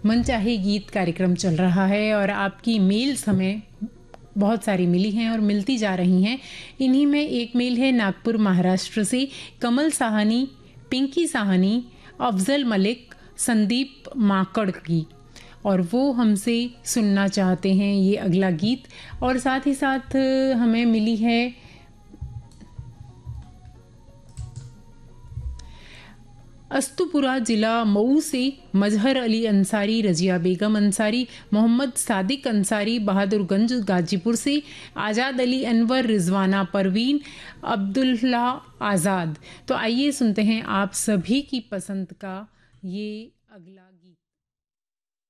मनचाहे गीत कार्यक्रम चल रहा है और आपकी मेल्स हमें बहुत सारी मिली हैं और मिलती जा रही हैं। इन्हीं में एक मेल है नागपुर महाराष्ट्र से कमल साहनी, पिंकी साहनी, अफजल मलिक, संदीप माकड़ की, और वो हमसे सुनना चाहते हैं ये अगला गीत। और साथ ही साथ हमें मिली है अस्तुपुरा जिला मऊ से मजहर अली अंसारी, रजिया बेगम अंसारी, मोहम्मद सादिक अंसारी, बहादुरगंज गाजीपुर से आज़ाद अली अनवर, रिजवाना परवीन, अब्दुल्ला आज़ाद। तो आइए सुनते हैं आप सभी की पसंद का ये अगला